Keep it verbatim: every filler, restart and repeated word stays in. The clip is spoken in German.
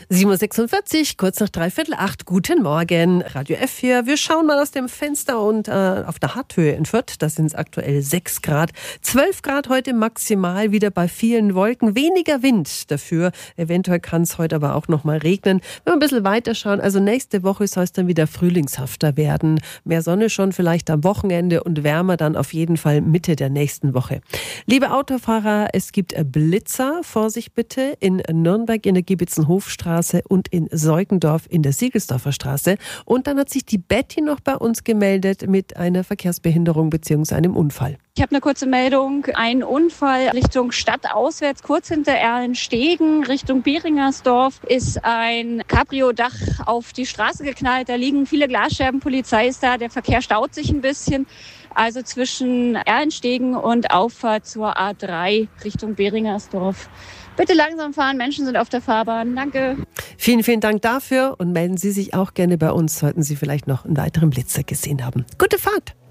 sieben Uhr sechsundvierzig, kurz nach dreiviertel acht. Guten Morgen, Radio F hier. Wir schauen mal aus dem Fenster und äh, auf der Harthöhe in Fürth. Da sind es aktuell sechs Grad. zwölf Grad heute maximal, wieder bei vielen Wolken. Weniger Wind dafür. Eventuell kann es heute aber auch noch mal regnen. Wenn wir ein bisschen weiter schauen, also nächste Woche soll es dann wieder frühlingshafter werden. Mehr Sonne schon vielleicht am Wochenende und wärmer dann auf jeden Fall Mitte der nächsten Woche. Liebe Autofahrer, es gibt Blitzer. Vorsicht bitte in Nürnberg in der Giebitzenhofstraße und in Seugendorf in der Siegelsdorfer Straße. Und dann hat sich die Betty noch bei uns gemeldet mit einer Verkehrsbehinderung bzw. einem Unfall. Ich habe eine kurze Meldung. Ein Unfall Richtung Stadt auswärts, kurz hinter Erlenstegen, Richtung Beringersdorf, ist ein Cabrio-Dach auf die Straße geknallt. Da liegen viele Glasscherben, Polizei ist da, der Verkehr staut sich ein bisschen. Also zwischen Erlenstegen und Auffahrt zur A drei Richtung Beringersdorf. Bitte langsam fahren, Menschen sind auf der Fahrbahn. Danke. Vielen, vielen Dank dafür und melden Sie sich auch gerne bei uns, sollten Sie vielleicht noch einen weiteren Blitzer gesehen haben. Gute Fahrt!